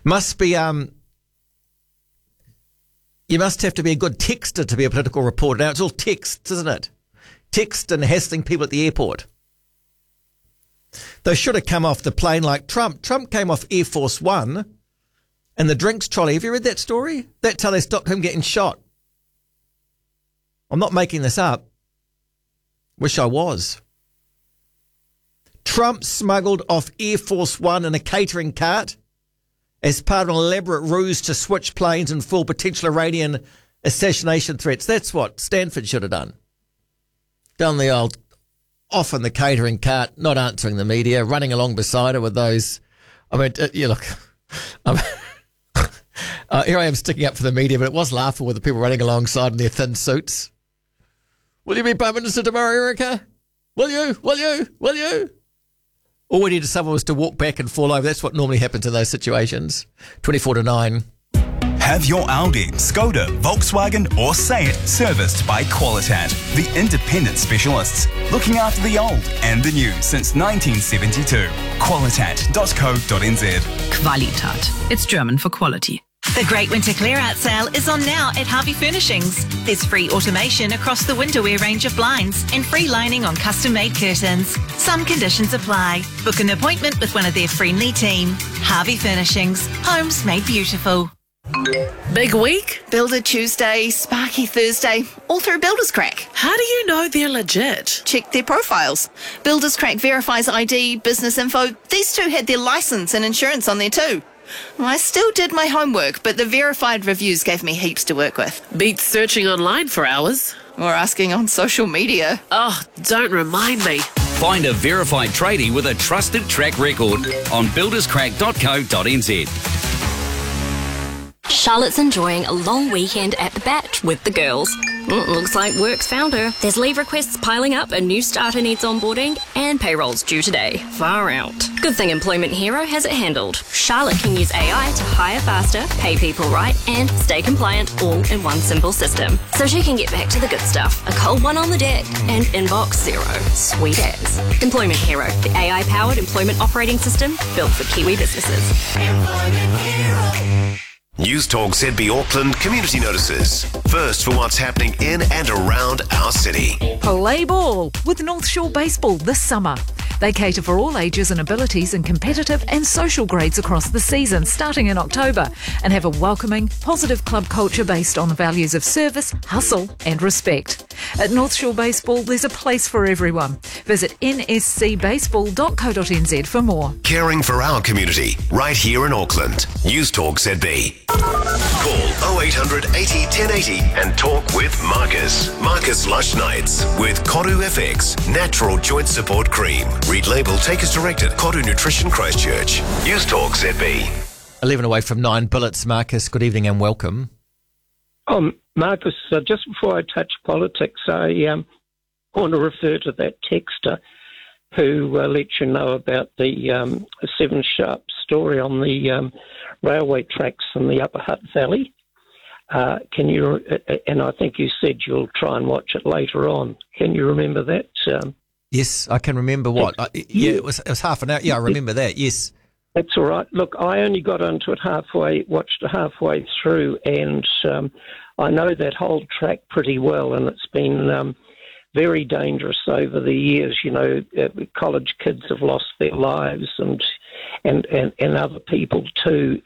Must be, you must have to be a good texter to be a political reporter. Now, it's all text, isn't it? Text and hassling people at the airport. They should have come off the plane like Trump. Trump came off Air Force One and the drinks trolley. Have you read that story? That's how they stopped him getting shot. I'm not making this up. Wish I was. Trump smuggled off Air Force One in a catering cart as part of an elaborate ruse to switch planes and fool potential Iranian assassination threats. That's what Stanford should have done. Done the old off in the catering cart, not answering the media, running along beside her with those. I mean, you look, here I am sticking up for the media, but it was laughable with the people running alongside in their thin suits. Will you be Prime Minister tomorrow, Erica? Will you? Will you? Will you? All we needed someone was to walk back and fall over. That's what normally happens in those situations. 24 to 9. Have your Audi, Skoda, Volkswagen or Say It serviced by Qualitat, the independent specialists looking after the old and the new since 1972. Qualitat.co.nz. Qualitat. It's German for quality. The Great Winter Clear-Out Sale is on now at Harvey Furnishings. There's free automation across the Winterwear range of blinds and free lining on custom-made curtains. Some conditions apply. Book an appointment with one of their friendly team. Harvey Furnishings. Homes made beautiful. Big week? Builder Tuesday, Sparky Thursday, all through Builders Crack. How do you know they're legit? Check their profiles. Builders Crack verifies ID, business info. These two had their license and insurance on there too. I still did my homework, but the verified reviews gave me heaps to work with. Beats searching online for hours. Or asking on social media. Oh, don't remind me. Find a verified tradie with a trusted track record on builderscrack.co.nz. Charlotte's enjoying a long weekend at the Bat with the girls. Looks like work's found her. There's leave requests piling up, a new starter needs onboarding, and payroll's due today. Far out. Good thing Employment Hero has it handled. Charlotte can use AI to hire faster, pay people right, and stay compliant all in one simple system. So she can get back to the good stuff. A cold one on the deck and inbox zero. Sweet as. Employment Hero, the AI-powered employment operating system built for Kiwi businesses. Employment Hero. News Talk ZB Auckland community notices. First for what's happening in and around our city. Play ball with North Shore Baseball this summer. They cater for all ages and abilities in competitive and social grades across the season, starting in October, and have a welcoming, positive club culture based on the values of service, hustle and respect. At North Shore Baseball, there's a place for everyone. Visit nscbaseball.co.nz for more. Caring for our community, right here in Auckland. News Talk ZB. Call 0800 80 1080 and talk with Marcus. Marcus Lush Nights with Koru FX Natural Joint Support Cream. Read label, take as directed. Koru Nutrition Christchurch. News Talk ZB. 11 away from 9 bullets. Marcus, good evening and welcome. Marcus, just before I touch politics, I want to refer to that texter who let you know about the 7 Sharp story on the railway tracks in the Upper Hutt Valley. Can you? And I think you said you'll try and watch it later on. Can you remember that? Yes, I can remember what. It was half an hour. Yeah, I remember that. Yes. That's all right. Look, I only got onto it watched it halfway through, and I know that whole track pretty well, and it's been very dangerous over the years. You know, college kids have lost their lives, and other people too.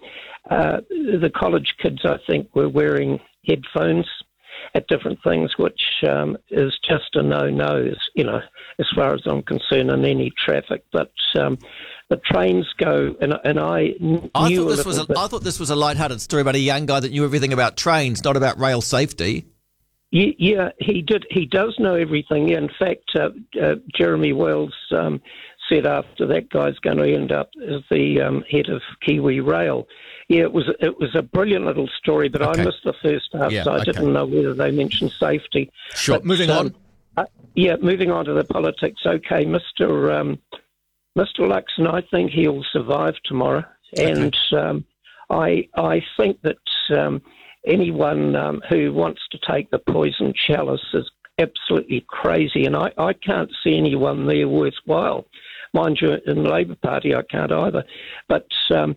The college kids, I think, were wearing headphones at different things, which is just a no-no, as far as I'm concerned, in any traffic. But the trains go, and I thought this was a lighthearted story about a young guy that knew everything about trains, not about rail safety. Yeah, he did. He does know everything. In fact, Jeremy Wells said after that guy's going to end up as the head of Kiwi Rail. Yeah, it was a brilliant little story, but okay. I missed the first half, so I didn't know whether they mentioned safety. Sure, but, moving on. Moving on to the politics. Okay, Mr. Luxon, I think he'll survive tomorrow, and I think that anyone who wants to take the poison chalice is absolutely crazy, and I can't see anyone there worthwhile. Mind you, in the Labour Party, I can't either. But